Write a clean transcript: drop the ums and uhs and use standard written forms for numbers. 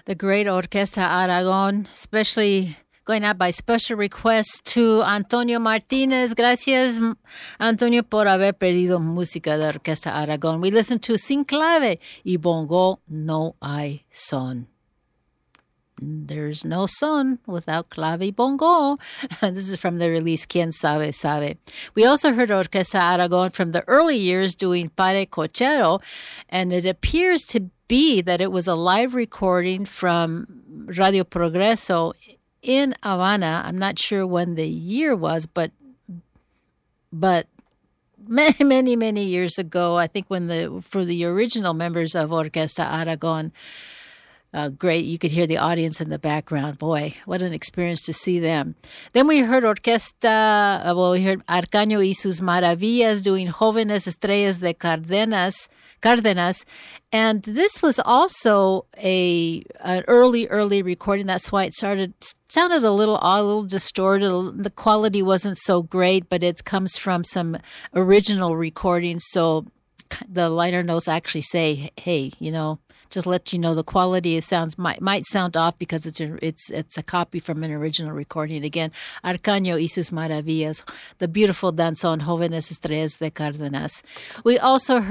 The great Orquesta Aragon, especially going out by special request to Antonio Martinez. Gracias, Antonio, por haber pedido música de Orquesta Aragon. We listened to Sin Clave y Bongo No Hay Son. There's no son without clave y bongo. This is from the release Quien Sabe Sabe. We also heard Orquesta Aragon from the early years doing Pare Cochero, and it appears to be that it was a live recording from Radio Progreso in Havana. I'm not sure when the year was, but many years ago, I think for the original members of Orquesta Aragon. Great. You could hear the audience in the background. Boy, what an experience to see them. Then we heard we heard Arcaño y sus Maravillas doing Jóvenes Estrellas de Cárdenas. And this was also an early recording. That's why it sounded a little distorted. The quality wasn't so great, but it comes from some original recordings. So the liner notes actually say, hey, just let you know the quality might sound off because it's a copy from an original recording. Again, Arcaño y sus Maravillas, the beautiful danzón Jóvenes Estrellas de Cárdenas. We also